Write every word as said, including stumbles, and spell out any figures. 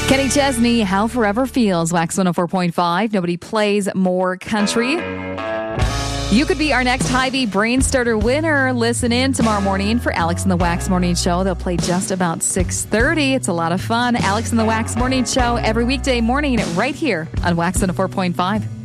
Kenny Chesney, How Forever Feels, Wax one oh four point five. Nobody plays more country. You could be our next Hy-Vee Brain Starter winner. Listen in tomorrow morning for Alex and the Wax Morning Show. They'll play just about six thirty. It's a lot of fun. Alex and the Wax Morning Show every weekday morning right here on Wax one oh four point five.